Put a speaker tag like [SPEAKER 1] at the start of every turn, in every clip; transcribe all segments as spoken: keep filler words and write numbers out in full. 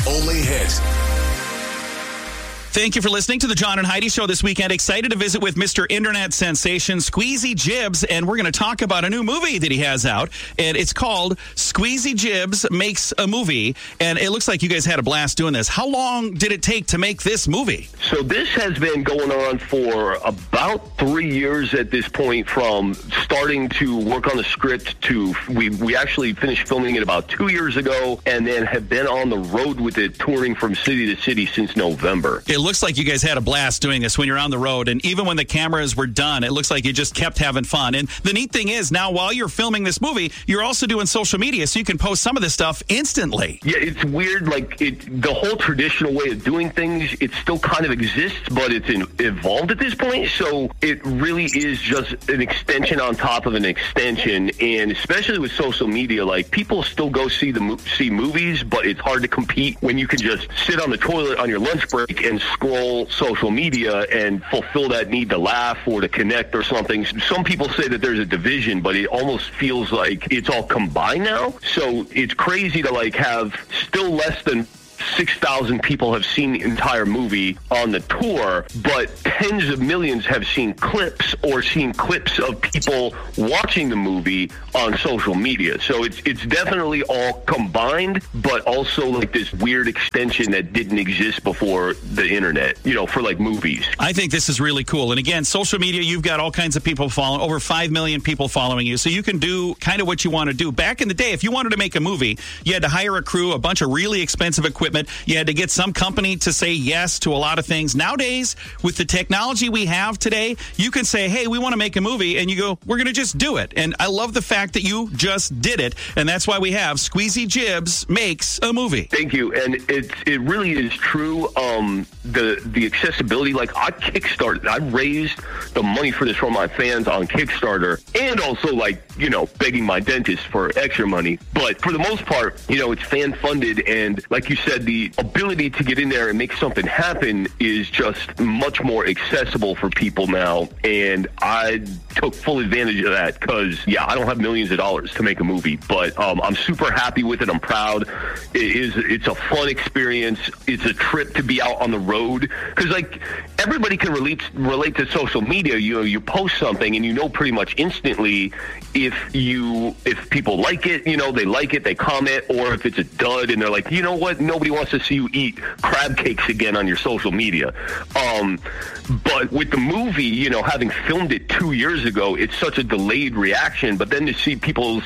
[SPEAKER 1] only hit.
[SPEAKER 2] Thank you for listening to the John and Heidi Show this weekend. Excited to visit with Mister Internet sensation, Squeezy Jibs, and we're going to talk about a new movie that he has out, and it's called Squeezy Jibs Makes a Movie, and it looks like you guys had a blast doing this. How long did it take to make this movie?
[SPEAKER 3] So this has been going on for about three years at this point, from starting to work on the script to we, we actually finished filming it about two years ago, and then have been on the road with it, touring from city to city since November.
[SPEAKER 2] It looks like you guys had a blast doing this when you're on the road, and even when the cameras were done, it looks like you just kept having fun. And the neat thing is, now while you're filming this movie, you're also doing social media, so you can post some of this stuff instantly.
[SPEAKER 3] Yeah, it's weird. Like, it, the whole traditional way of doing things, it still kind of exists, but it's in, evolved at this point. So it really is just an extension on top of an extension. And especially with social media, like, people still go see the see movies, but it's hard to compete when you can just sit on the toilet on your lunch break and scroll social media and fulfill that need to laugh or to connect or something. Some people say that there's a division, but it almost feels like it's all combined now. So it's crazy to like have still less than six thousand people have seen the entire movie on the tour, but tens of millions have seen clips or seen clips of people watching the movie on social media. So it's it's definitely all combined, but also like this weird extension that didn't exist before the internet, you know, for like movies.
[SPEAKER 2] I think this is really cool. And again, social media, you've got all kinds of people following, over five million people following you. So you can do kind of what you want to do. Back in the day, if you wanted to make a movie, you had to hire a crew, a bunch of really expensive equipment. You had to get some company to say yes to a lot of things. Nowadays, with the technology we have today, you can say, hey, we want to make a movie, and you go, we're going to just do it. And I love the fact that you just did it, and that's why we have Squeezy Jibs Makes a Movie.
[SPEAKER 3] Thank you. And it, it really is true. Um, the, the accessibility, like I Kickstarted, I raised the money for this from my fans on Kickstarter, and also like, you know, begging my dentist for extra money. But for the most part, you know, it's fan-funded, and like you said, the ability to get in there and make something happen is just much more accessible for people now. And I took full advantage of that because, yeah, I don't have millions of dollars to make a movie, but um, I'm super happy with it. I'm proud. It is, it's a fun experience. It's a trip to be out on the road because, like, everybody can relate relate to social media. You know, you post something and you know pretty much instantly if you if people like it, you know, they like it, they comment, or if it's a dud and they're like, you know what, nobody wants to see you eat crab cakes again on your social media. Um, but with the movie, you know, having filmed it two years ago, it's such a delayed reaction. But then to see people's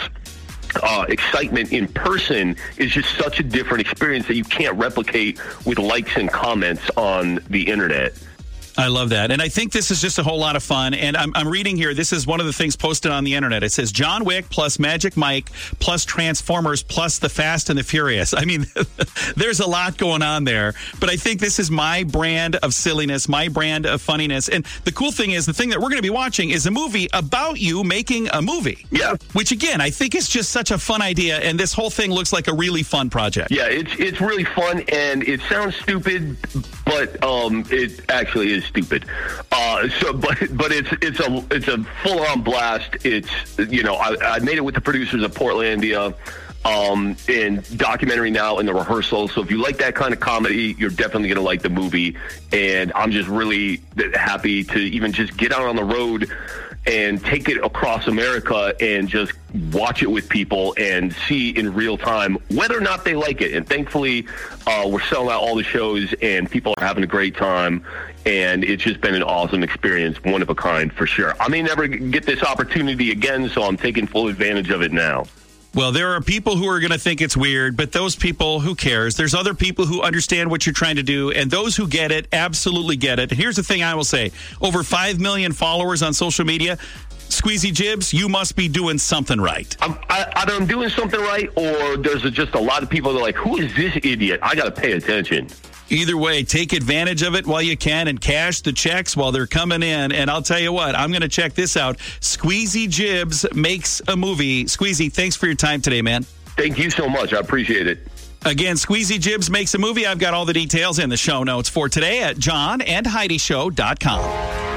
[SPEAKER 3] uh, excitement in person is just such a different experience that you can't replicate with likes and comments on the internet.
[SPEAKER 2] I love that. And I think this is just a whole lot of fun. And I'm, I'm reading here, this is one of the things posted on the internet. It says John Wick plus Magic Mike plus Transformers plus The Fast and the Furious. I mean, there's a lot going on there. But I think this is my brand of silliness, my brand of funniness. And the cool thing is, the thing that we're going to be watching is a movie about you making a movie.
[SPEAKER 3] Yeah.
[SPEAKER 2] Which, again, I think is just such a fun idea. And this whole thing looks like a really fun project.
[SPEAKER 3] Yeah, it's it's really fun. And it sounds stupid, but um, it actually is stupid. Uh, so, but but it's it's a it's a full on blast. It's, you know, I, I made it with the producers of Portlandia, um, and documentary now in the rehearsal. So if you like that kind of comedy, you're definitely gonna like the movie. And I'm just really happy to even just get out on the road and take it across America and just watch it with people and see in real time whether or not they like it. And thankfully, uh, we're selling out all the shows and people are having a great time. And it's just been an awesome experience, one of a kind for sure. I may never get this opportunity again, so I'm taking full advantage of it now.
[SPEAKER 2] Well, there are people who are going to think it's weird, but those people, who cares? There's other people who understand what you're trying to do, and those who get it absolutely get it. And here's the thing I will say. Over five million followers on social media. Squeezy Jibs, you must be doing something right.
[SPEAKER 3] I'm, I, either I'm doing something right, or there's just a lot of people that are like, who is this idiot? I got to pay attention.
[SPEAKER 2] Either way, take advantage of it while you can and cash the checks while they're coming in. And I'll tell you what, I'm going to check this out. Squeezy Jibs Makes a Movie. Squeezy, thanks for your time today, man.
[SPEAKER 3] Thank you so much. I appreciate it.
[SPEAKER 2] Again, Squeezy Jibs Makes a Movie. I've got all the details in the show notes for today at john and heidi show dot com.